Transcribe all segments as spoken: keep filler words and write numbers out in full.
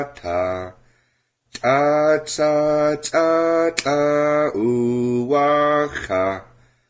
ta ta ta ta ta uwacha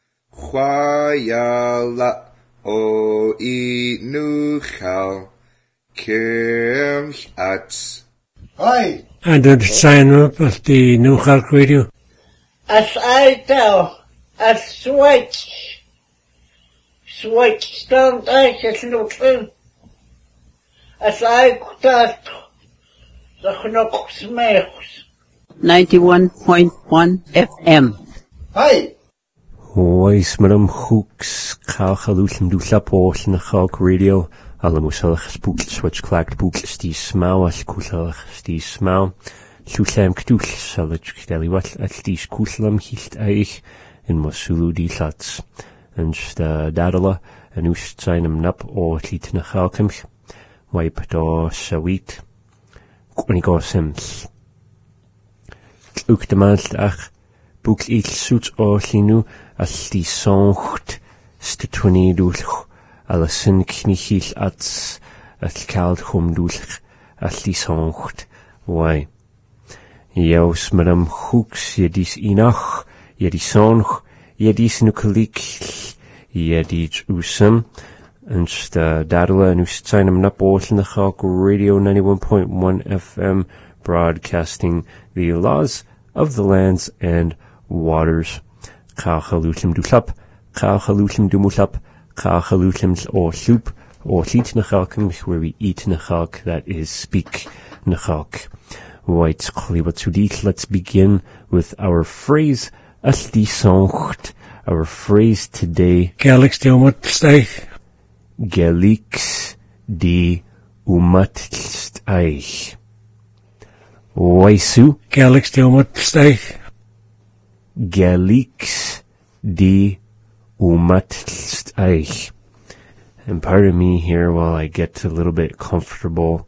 chwayala o inuchal kem at. Hi. And did sign up at the New Halk Radio. As I tell, as switch, switch stand I just looking. As I could the knock smells. ninety-one point one F M. Hi. Oes madam hooks kalchalulm dulap oll na Halk Radio. Alamusalach spookl switch clacked bookl stie smau al kusalach stie smau. Lulem kdul salach deli wat al stie kusalam hilt eich in Mosulu di lats. En sta dadala en ust zijn nap o lit na Halkemch. Wipe do sawit. Kwanigo sims. Ook de maand ach boekl il soet o linu al stie soncht stutwani dulch. Alla sin knichil ats at kald chum dulch al die soncht. Wai. Jaus madam hooks jedis inach, jedis sonch, jedis nukelik, jedis usam. En sta dadala en ustainam napol in the Halk Radio ninety-one point one F M, broadcasting the laws of the lands and waters. Kalchalutim dutlap, kalchalutim dumulap, kalchalutim or loop, or leet nachalkim, where we eat nachalk, that is speak nachalk. White klibatsudit, let's begin with our phrase, as die soncht, our phrase today. Galix de umatsteich. Galix de umatsteich. Waisu. Galix de umatsteich. Galix de umatsteich. And pardon me here while I get a little bit comfortable.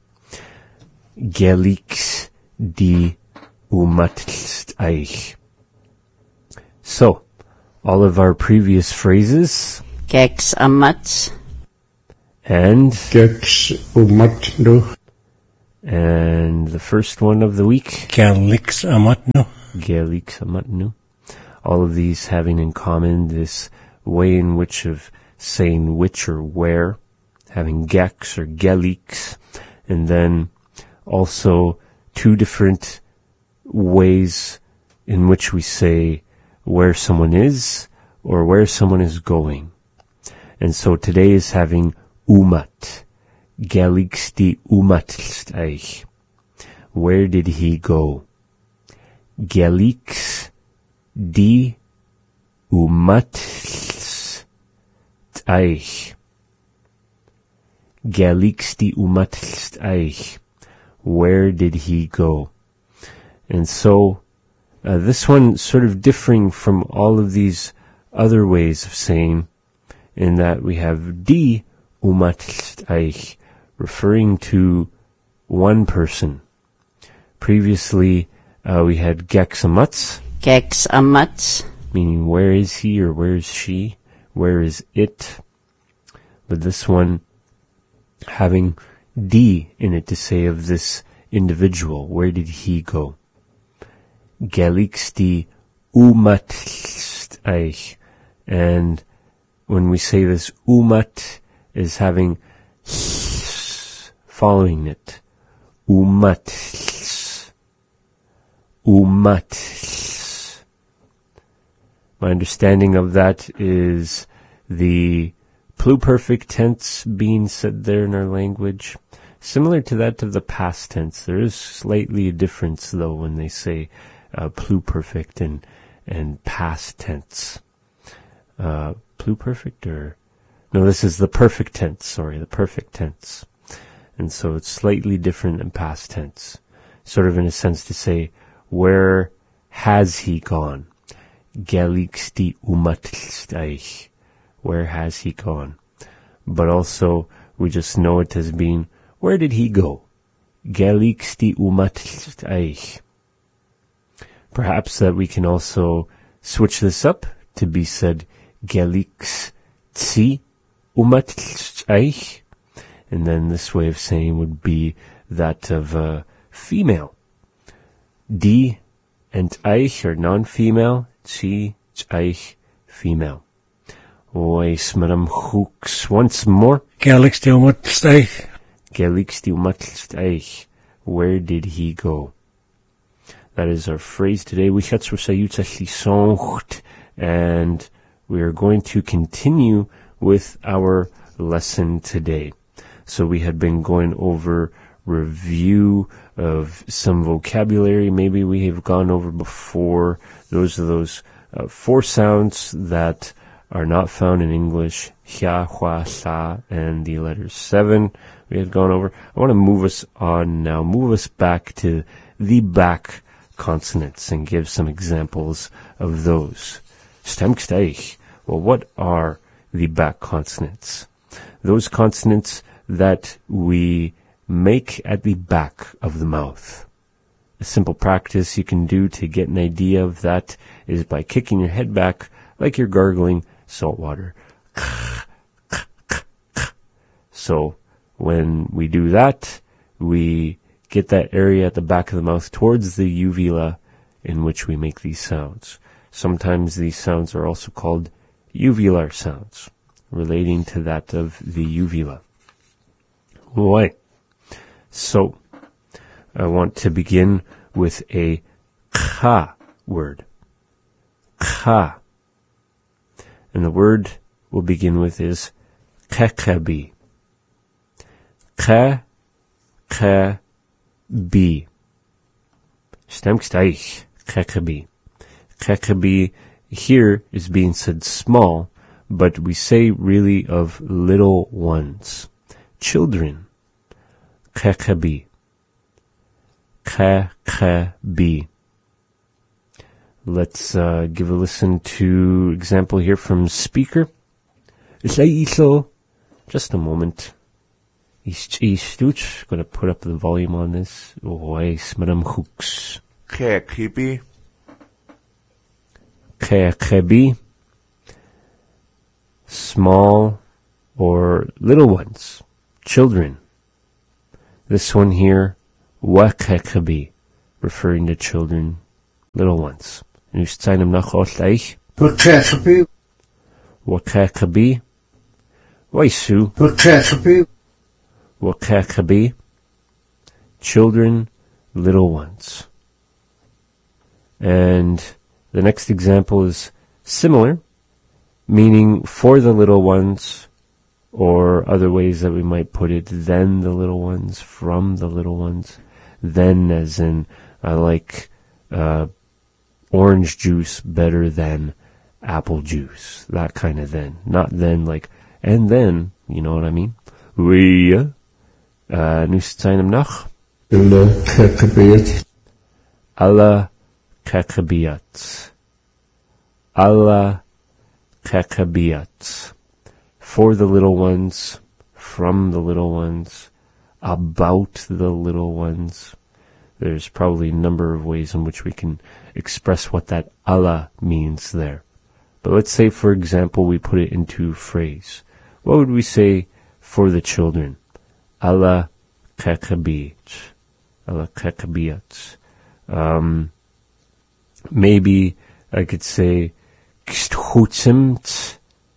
Galix de umatsteich. So, all of our previous phrases. Gex amats. And. Gex umatnu. And the first one of the week. Galix amatnu. Galix amatnu. All of these having in common this way in which of saying which or where, having gex or gelix, and then also two different ways in which we say where someone is or where someone is going. And so today is having umat, gelix di umatsteich. Where did he go? Gelix di umatsteich. Gelix di umatsteich. Where did he go? And so, uh, this one sort of differing from all of these other ways of saying, in that we have di umatsteich, referring to one person. Previously, uh, we had gex amats. Gex amats. Meaning where is he or where is she? Where is it? But this one having di in it to say of this individual. Where did he go? Gelix di umatsteich. And when we say this, umat is having following it. Umat. Umat. My understanding of that is the pluperfect tense being said there in our language, similar to that of the past tense. There is slightly a difference, though, when they say uh, pluperfect and and past tense. Uh, pluperfect or no, this is the perfect tense. Sorry, the perfect tense, and so it's slightly different than past tense. Sort of in a sense to say, where has he gone? Gelix di umatsteich. Where has he gone? But also, we just know it as being, where did he go? Gelix di umatsteich. Perhaps that we can also switch this up to be said, Gelix tsi umatsteich. And then this way of saying would be that of uh, female. Die and eich are non-female. Zi, eich, female. Ois madam hooks once more. Gelix de Umatsteich. Gelix die Umatsteich. Where did he go? That is our phrase today. We and we are going to continue with our lesson today. So we had been going over review of some vocabulary maybe we have gone over before. Those are those uh, four sounds that are not found in English. Hia, hua, sa, and the letter seven we had gone over. I want to move us on now, move us back to the back consonants and give some examples of those. Stemksteich. Well, what are the back consonants? Those consonants that we make at the back of the mouth. A simple practice you can do to get an idea of that is by kicking your head back like you're gargling salt water. So when we do that, we get that area at the back of the mouth towards the uvula in which we make these sounds. Sometimes these sounds are also called uvular sounds, relating to that of the uvula. Right. So, I want to begin with a kha word. Kha. And the word we'll begin with is kekabi. Ka, ka, bi. Stemksteich, kekabi. Kekabi here is being said small, but we say really of little ones. Children. Kekabi. Kekabi. Let's uh, give a listen to example here from speaker. Just a moment. Istuch, gonna put up the volume on this. Ois, Madam Hooks. Kekabi. Kekabi. Small or little ones. Children. This one here, wakekabi, referring to children, little ones. Nu zijn hem nog altijd. Wakekabi. Wakekabi. Waisu. Wakekabi. Wakekabi. Children, little ones. And the next example is similar, meaning for the little ones, or other ways that we might put it, then the little ones, from the little ones. Then as in, I like uh, orange juice better than apple juice. That kind of then. Not then like, and then, you know what I mean? We, uh, nu zijn hem nog. Alle kekabiat. Alle kekabiat. Alle kekabiat. For the little ones, from the little ones, about the little ones. There's probably a number of ways in which we can express what that Allah means there. But let's say, for example, we put it into phrase. What would we say for the children? Allah kekabiyat. Allah kekabiyat. Um, maybe I could say, ksthutsimt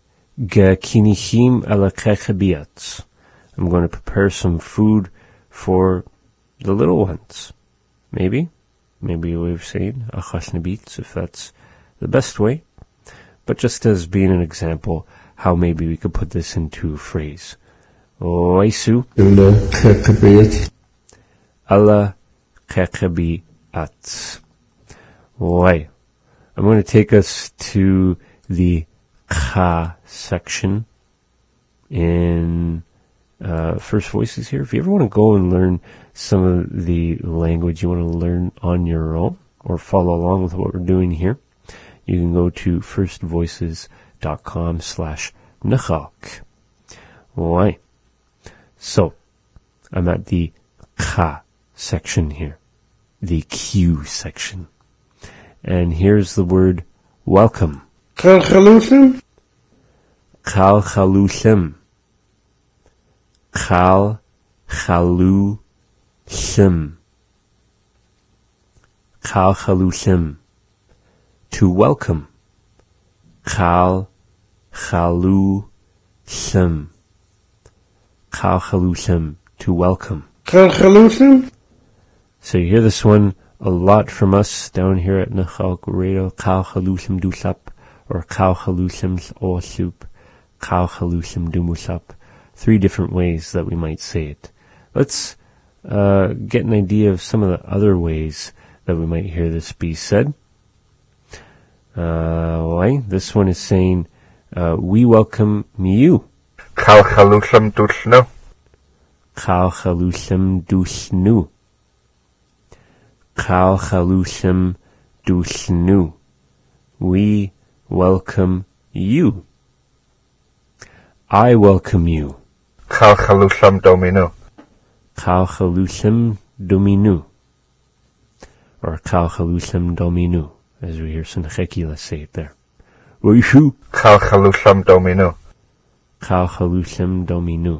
Gakinichim ala kekabiyat. I'm going to prepare some food for the little ones. Maybe. Maybe a way of saying achashnabits, if that's the best way. But just as being an example, how maybe we could put this into a phrase. Oisu. Alle kekabiyat. Ala kekabiyat. Why? I'm going to take us to the Kha section in uh, First Voices here. If you ever want to go and learn some of the language you want to learn on your own or follow along with what we're doing here, you can go to firstvoices.com slash nachak. Why? So, I'm at the Kha section here, the Q section. And here's the word welcome. Kalchalusim. Kalchalusim. Kalchalusim. Kal chalushim, to welcome. Kal chalushim. Kal chalushim, to welcome. Kal chalushim? So you hear this one a lot from us down here at Nachal Radio. Kal chalushim dushap, or Kal chalushim osup, Kal chalushim dumusap. Three different ways that we might say it. Let's uh, get an idea of some of the other ways that we might hear this be said. Uh, why? This one is saying, uh, we welcome you. Kal chalushim dushnu. Kal chalushim dushnu. Kal chalushim dushnu. We welcome you. I welcome you. Kal chalushim dominu. Kal chalushim dominu. Or Kal chalushim dominu, as we hear Sanchekila say it there. Roishu. Kal chalushim dominu. Kal chalushim dominu.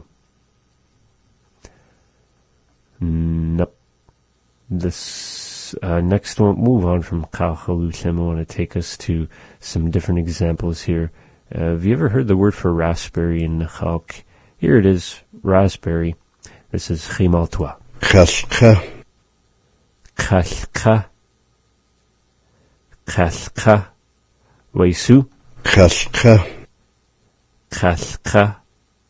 Nope. This uh, next one, move on from Kal chalushim. I want to take us to some different examples here. Uh, have you ever heard the word for raspberry in Nachalk? Here it is, raspberry. This is chimaltua. Chaska. Chaska. Chaska. Weisu. Chaska. Chaska.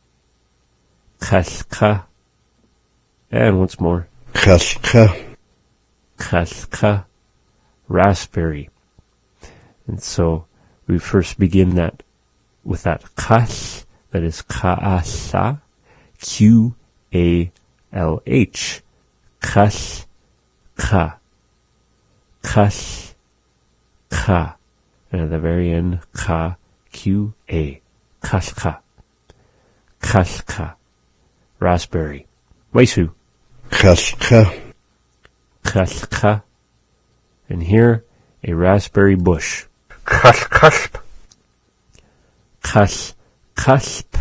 Chaska. And once more. Chaska. Chaska. Raspberry. And so we first begin that with that chash, that is ka'asa, Q A L H. Chash, ka. Chash, ka. And at the very end, ka, Q A. Kashka. Kashka. Raspberry. Weisu. Chaska. Kashka. And here, a raspberry bush. Kashkasp. Kash, kasp.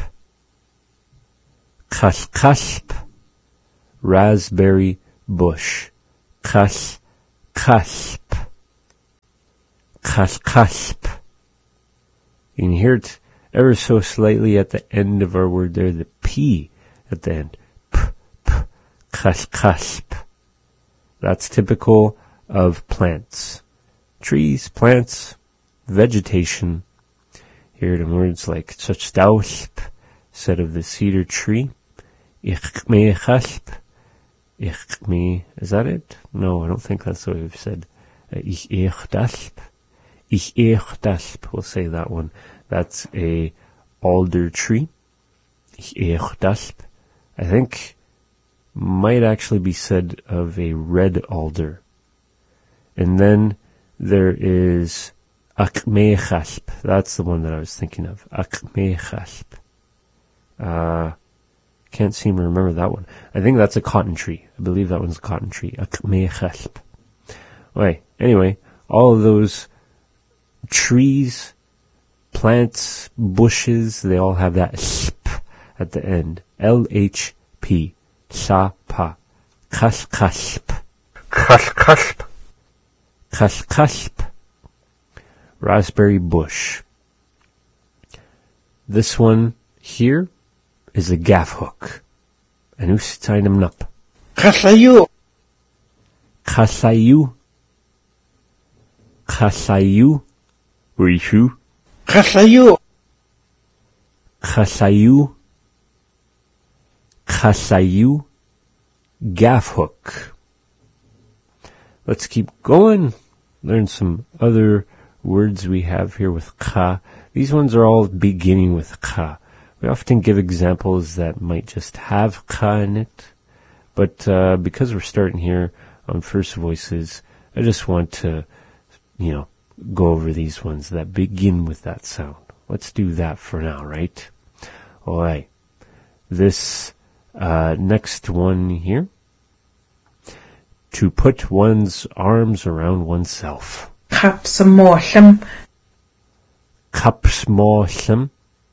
Kashkasp. Raspberry bush. Kash, kasp. Kashkasp. You can hear it ever so slightly at the end of our word there, the P at the end. P, p, kashkasp. That's typical of plants. Trees, plants, vegetation. Hear it in words like tzotztausp, said of the cedar tree. Ichmechasp. Ichme, is that it? No, I don't think that's what we've said. Ich echdasp. Ich echdasp, we'll say that one. That's a alder tree. Ich echdasp. I think might actually be said of a red alder. And then there is akmechasp. That's the one that I was thinking of. Akmechasp. Uh, can't seem to remember that one. I think that's a cotton tree. I believe that one's a cotton tree. Akmechasp. Okay, anyway, all of those trees, plants, bushes, they all have that sp at the end. L H P. Sa pa. Kashkasp. Kashkasp. Kashkasp. Raspberry bush. This one here is a gaff hook. Anus tainam nup. Kasayu. Kasayu. Kasayu. Rishu. Kasayu. Kasayu. Kasayu. Gaff hook. Let's keep going. Learn some other words we have here with ka. These ones are all beginning with ka. We often give examples that might just have ka in it. But uh, because we're starting here on First Voices, I just want to, you know, go over these ones that begin with that sound. Let's do that for now, right? All right. This uh, next one here. To put one's arms around oneself. Kapsamorlem. Kapsmorlem.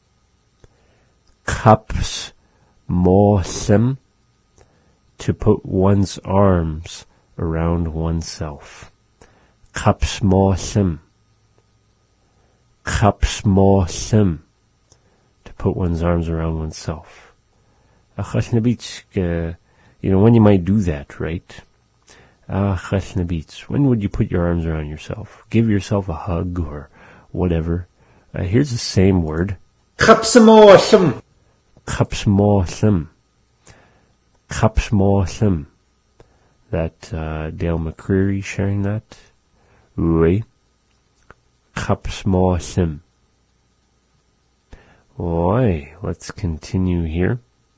Kapsmorlem. To put one's arms around oneself. Kapsmoslim. Kapsmoslim. To put one's arms around oneself. You know, when you might do that, right? When would you put your arms around yourself? Give yourself a hug or whatever. Uh, here's the same word. Kapsamoslim. Kapsmoslim. Kapsmoslim. That uh, Dale McCreary sharing that. Oui. Kapsmoslim. Oi, let's continue here.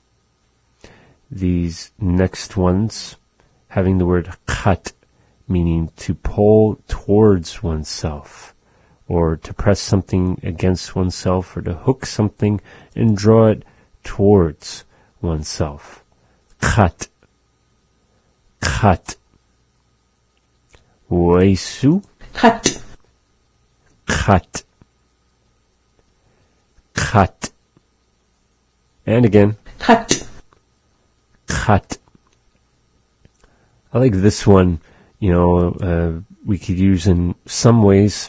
These next ones having the word kat, meaning to pull towards oneself, or to press something against oneself, or to hook something and draw it towards oneself. Kat. Kat. Weisu. Cut. Kat. Kat. And again. Cut. Kat. I like this one, you know, uh, we could use in some ways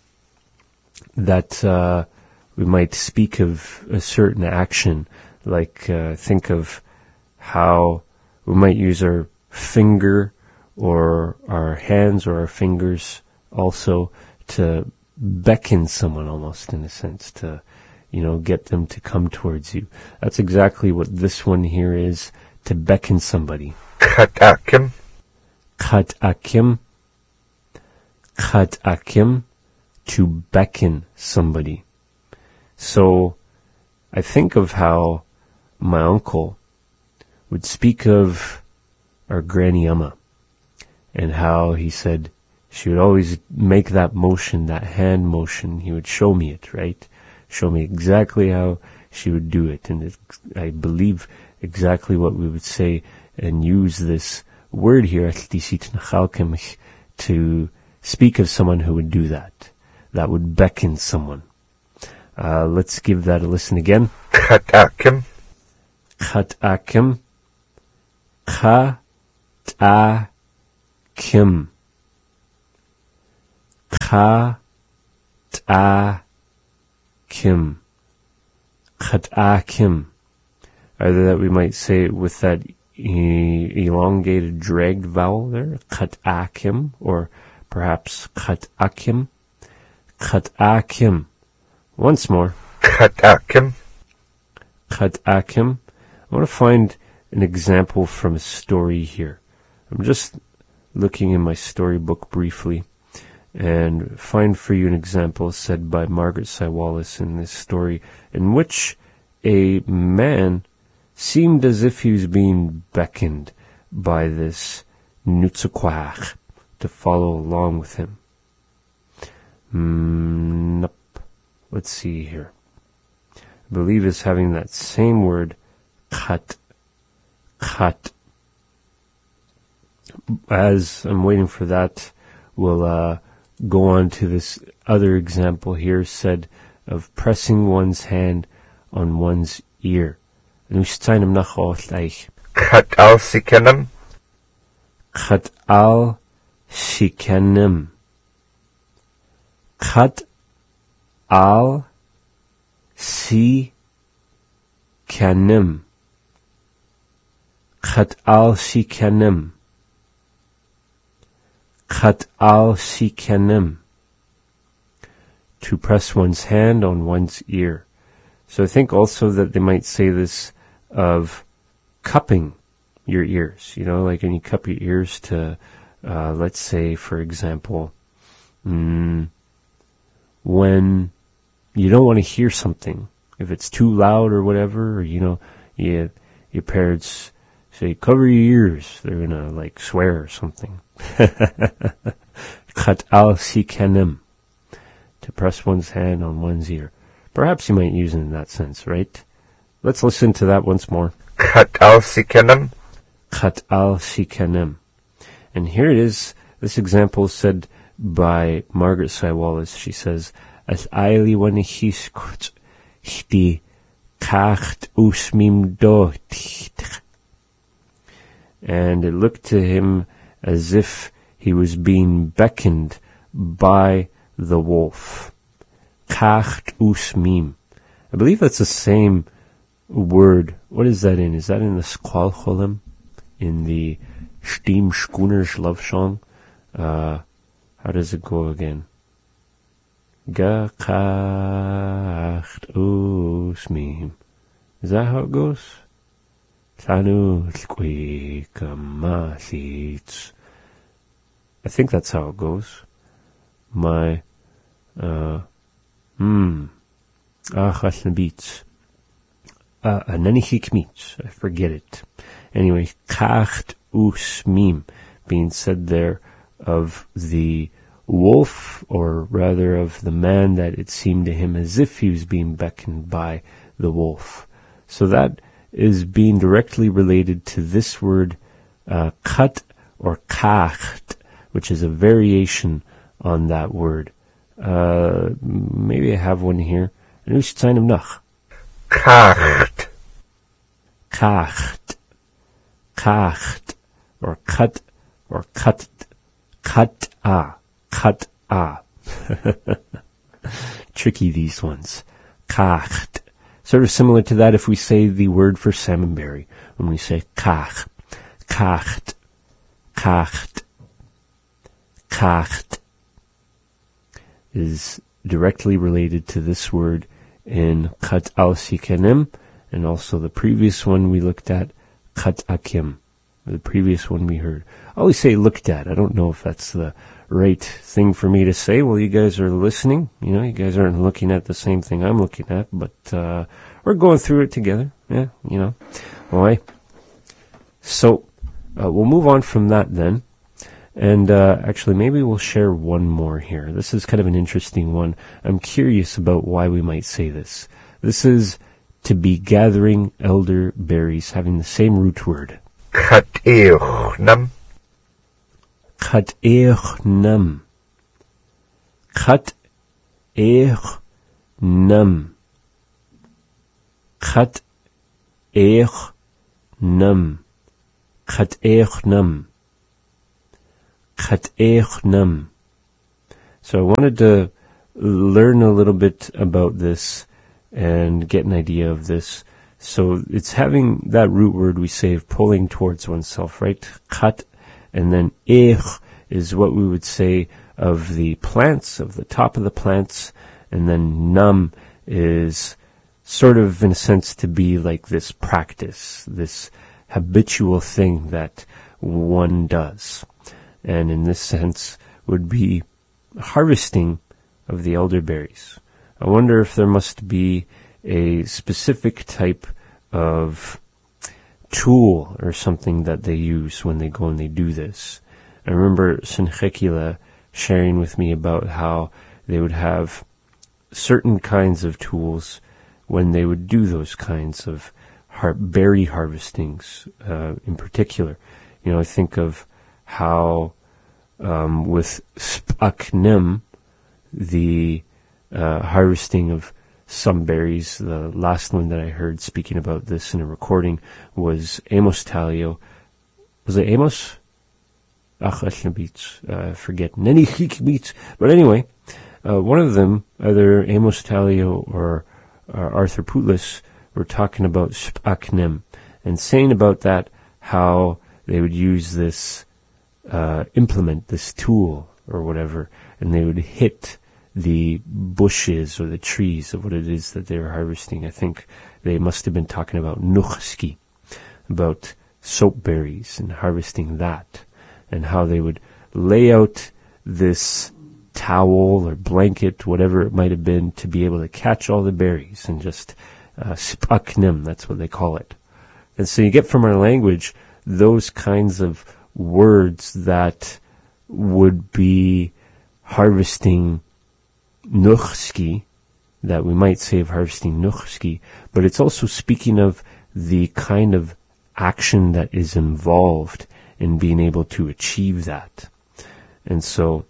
that uh, we might speak of a certain action, like uh, think of how we might use our finger or our hands or our fingers also to beckon someone almost, in a sense, to, you know, get them to come towards you. That's exactly what this one here is, to beckon somebody. Katakim. Katakim. Katakim. To beckon somebody. So I think of how my uncle would speak of our Granny Amma, and how he said she would always make that motion, that hand motion. He would show me it, right? Show me exactly how she would do it. And it, I believe exactly what we would say and use this word here, to speak of someone who would do that, that would beckon someone. Uh, let's give that a listen again. Katakim. Katakim. Katakim. Katakim. Katakim. Either that we might say it with that e- elongated, dragged vowel there, katakim, or perhaps katakim. Katakim. Once more. Katakim. Katakim. I want to find an example from a story here. I'm just looking in my storybook briefly and find for you an example said by Margaret Cy Wallace in this story, in which a man seemed as if he was being beckoned by this Nutsukwach to follow along with him. Mm, nope. Let's see here. I believe it's having that same word, kat, kat. As I'm waiting for that, we'll uh, go on to this other example here, said of pressing one's hand on one's ear. Kat al sikenim. Kat al sikenim. Kat al sikenim. Kat al sikenim. Kat al sikenim. To press one's hand on one's ear. So I think also that they might say this of cupping your ears, you know, like when you cup your ears to, uh, let's say, for example, mm, when you don't want to hear something, if it's too loud or whatever, or, you know, you, your parents say, cover your ears, they're gonna, like, swear or something. Kat al sikenim. To press one's hand on one's ear. Perhaps you might use it in that sense, right? Let's listen to that once more. Kat al sikenim. Kat al sikenim. And here it is. This example is said by Margaret Cy Wallace. She says, As aili wanihis kut hti kacht usmim do. And it looked to him as if he was being beckoned by the wolf. Kacht us mim. I believe that's the same word. What is that in? Is that in the Squal Cholim? In the Stim Schooner's love song? Uh, how does it go again? Gakacht us mim. Is that how it goes? I think that's how it goes. My, uh, hmm, achas nabitz. Uh, ananichik meets. I forget it. Anyway, kacht us mim, being said there of the wolf, or rather of the man that it seemed to him as if he was being beckoned by the wolf. So that is being directly related to this word, uh, kat or kacht, which is a variation on that word. Uh, maybe I have one here. Nu is het zijn hem nog. Kacht. Kacht. Kacht. Or kat. Or kat. Kat a. Kat a. Tricky, these ones. Kacht. Sort of similar to that if we say the word for salmonberry. When we say kach. Kacht. Kacht. Kacht. Is directly related to this word in Kat al Sikenim, and also the previous one we looked at, Kat Akim, the previous one we heard. I always say looked at. I don't know if that's the right thing for me to say. Well, you guys are listening. You know, you guys aren't looking at the same thing I'm looking at, but uh, we're going through it together. Yeah, you know. All right. So uh, we'll move on from that then. And uh, actually, maybe we'll share one more here. This is kind of an interesting one. I'm curious about why we might say this. This is to be gathering elderberries, having the same root word. Kat-eochnam. Kat-eochnam. Kat-eochnam. Kat-eochnam. Kat-eochnam. Kat-eochnam. So I wanted to learn a little bit about this and get an idea of this. So it's having that root word we say of pulling towards oneself, right? Kat, and then ech is what we would say of the plants, of the top of the plants, and then nam is sort of in a sense to be like this practice, this habitual thing that one does. And in this sense would be harvesting of the elderberries. I wonder if there must be a specific type of tool or something that they use when they go and they do this. I remember Senchekila sharing with me about how they would have certain kinds of tools when they would do those kinds of har- berry harvestings, uh, in particular. You know, I think of how um, with spaknim, the uh, harvesting of some berries, the last one that I heard speaking about this in a recording was Amos Talio. Was it Amos? Ach, I forget. Neni Chik. But anyway, uh, one of them, either Amos Talio or, or Arthur Putlis, were talking about spaknim and saying about that how they would use this uh, implement, this tool or whatever, and they would hit the bushes or the trees of what it is that they were harvesting. I think they must have been talking about nuchski, about soap berries and harvesting that, and how they would lay out this towel or blanket, whatever it might have been, to be able to catch all the berries and just uh, spaknim, that's what they call it. And so you get from our language those kinds of words that would be harvesting nuchski, that we might say of harvesting nuchski, but it's also speaking of the kind of action that is involved in being able to achieve that. And so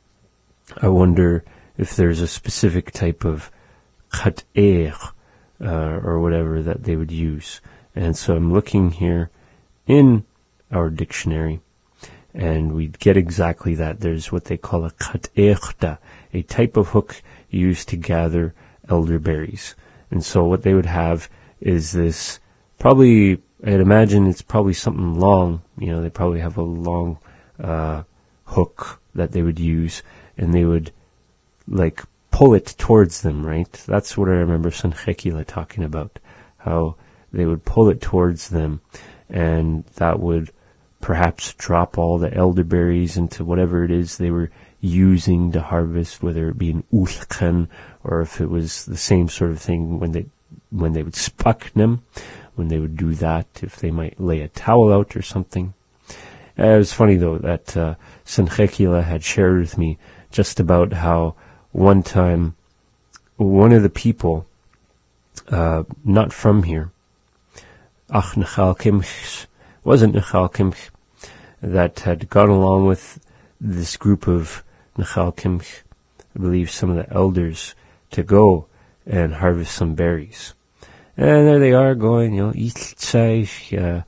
I wonder if there's a specific type of kat-er uh, or whatever that they would use. And so I'm looking here in our dictionary, and we'd get exactly that. There's what they call a kat'echta, a type of hook used to gather elderberries. And so what they would have is this, probably, I'd imagine it's probably something long, you know, they probably have a long uh, hook that they would use, and they would, like, pull it towards them, right? That's what I remember Sanchekila talking about, how they would pull it towards them, and that would perhaps drop all the elderberries into whatever it is they were using to harvest, whether it be an ulkan, or if it was the same sort of thing when they when they would spuck them, when they would do that, if they might lay a towel out or something. Uh, it was funny, though, that uh, Sanchekila had shared with me just about how one time one of the people, uh, not from here, Ach Nechal Kimch, wasn't Nechal Kimch, that had gone along with this group of Nechal Kimch, I believe some of the elders, to go and harvest some berries. And there they are going, you know, uh,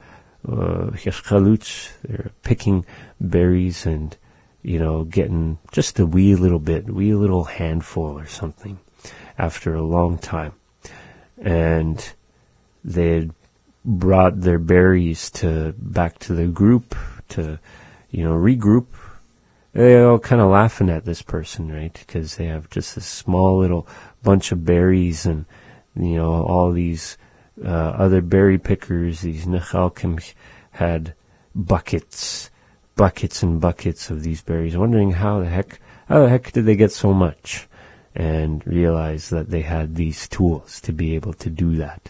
uh, they're picking berries and, you know, getting just a wee little bit, wee little handful or something after a long time. And they had brought their berries to back to the group to, you know, regroup. They're all kind of laughing at this person, right? Because they have just this small little bunch of berries, and, you know, all these uh, other berry pickers, these Nechalkim, had buckets, buckets and buckets of these berries, wondering how the heck, how the heck did they get so much? And realize that they had these tools to be able to do that.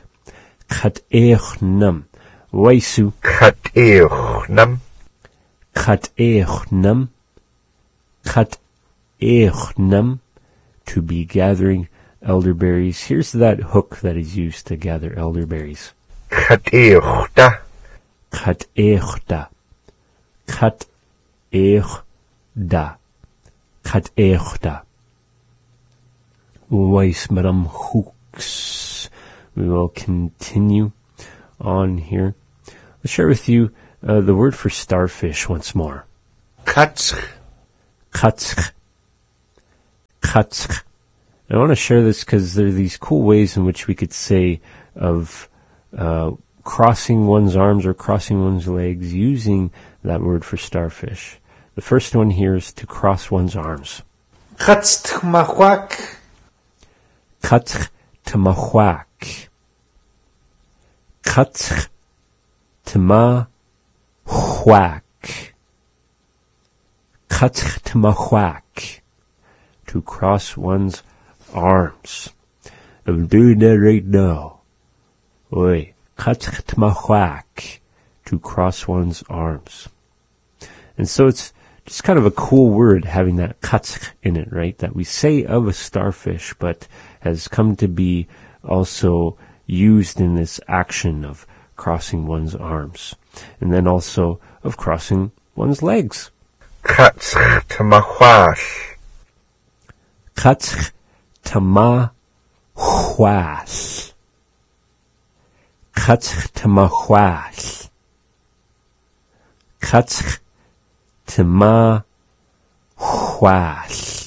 Kat'echnam. Waisu. Kat'echnam. Kat'echnam. Kat'echnam. To be gathering elderberries. Here's that hook that is used to gather elderberries. Kat'echta. Kat'echta. Kat'echda. Kat'echda. Weiss Madam Hooks. We will continue on here. I'll share with you uh, the word for starfish once more. Katzch. Katzch. Katzch. I want to share this because there are these cool ways in which we could say of uh, crossing one's arms or crossing one's legs using that word for starfish. The first one here is to cross one's arms. Katzch mahwak. Katzch tamahwak. Katzch tamahwak. Katzch tamahwak. To cross one's arms. I'm doing that right now. Oi. Katzch tamahwak. To cross one's arms. And so it's just kind of a cool word having that katzch in it, right? That we say of a starfish, but has come to be also used in this action of crossing one's arms. And then also of crossing one's legs. Katzch tamahwash. Katzch tamahwash. Katzch tamahwash. Katzch tamahwash.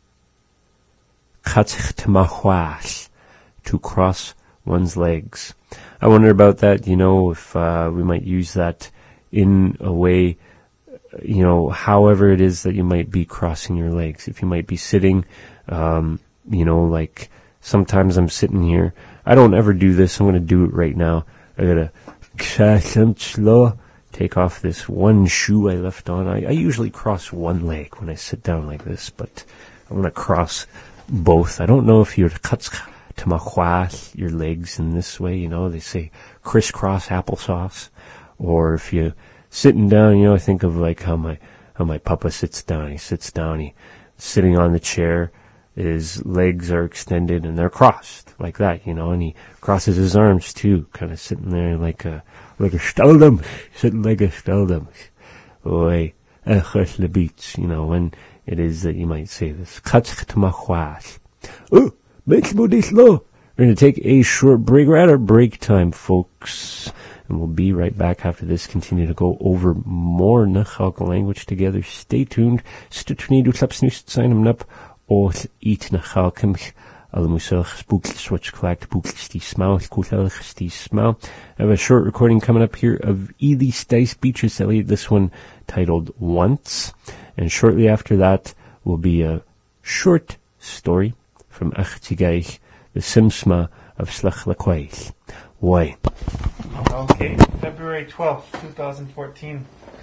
Katzch tamahwash. To cross one's legs. I wonder about that, you know, if uh, we might use that in a way, you know, however it is that you might be crossing your legs. If you might be sitting, um, you know, like sometimes I'm sitting here. I don't ever do this. I'm going to do it right now. I got to take off this one shoe I left on. I, I usually cross one leg when I sit down like this, but I'm going to cross both. I don't know if you're katzch tamahwash, your legs in this way, you know, they say crisscross applesauce, or if you're sitting down, you know, I think of like how my, how my papa sits down. He sits down, he sitting on the chair, his legs are extended and they're crossed like that, you know, and he crosses his arms too, kind of sitting there like a, like a steldam, sitting like a steldam. Oi, echas lebitz, you know, when it is that you might say this. Katzch tamahwash. Oh, make this low. We're going to take a short break. We're at our break time, folks. And we'll be right back after this, continue to go over more Nachalka language together. Stay tuned. Stutunidu Slapsnust sign them up. All eat Nachalkimch. Alamuselch spooked switch clacked booked stee smile, kutelch stee smile. I have a short recording coming up here of Ely Stice Beatrice Elliott, this one titled Once. And shortly after that will be a short story from Achtigaich, the Simsma of Slach Laquaich. Why? Okay, February twelfth, twenty fourteen.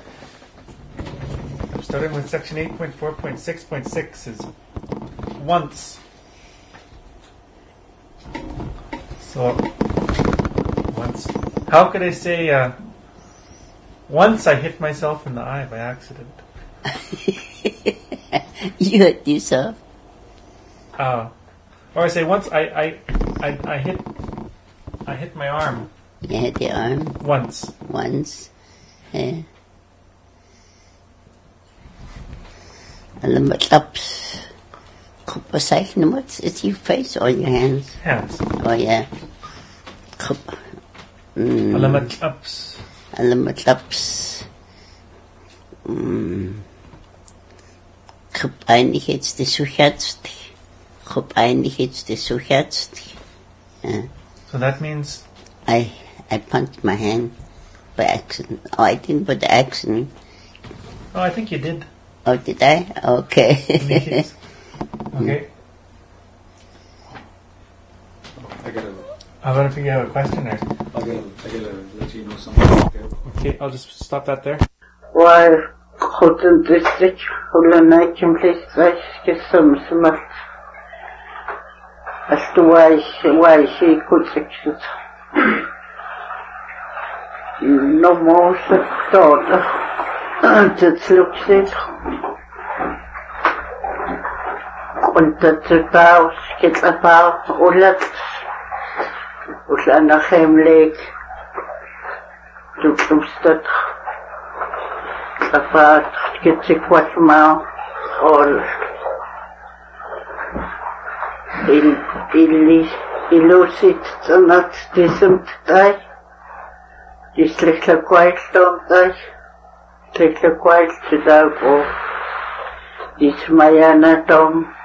I'm starting with section eight point four point six point six is once. So, once. How could I say, uh, once I hit myself in the eye by accident? You hurt yourself? Uh, or I say once I, I, I, I hit, I hit my arm. You hit your arm? Once. Once. Yeah. And the ups. What's it's your face or your hands? Hands. Oh yeah. Mm. Alamat ups. Alamat ups. Mm. Groep eindigheids de suchatst. Groep eindigheids de suchatst. Yeah. So that means? I I punched my hand by accident. Oh, I didn't put the accident. Oh, I think you did. Oh, did I? Okay. Okay. I gotta. How about if you have a question or? I gotta. I gotta let you know something. Okay, I'll just stop that there. Why couldn't this stick hold a night and place like some smart as to why she, why she could succeed? No more thought that looks it. Und das Baus geht ein paar Urlaub und dann nach Heimweg du kommst dort ein paar geht sich was mal und il il illusit zonat diesem Teil die schlechte Qualität schlechte Qualität auch ist Mayana Tom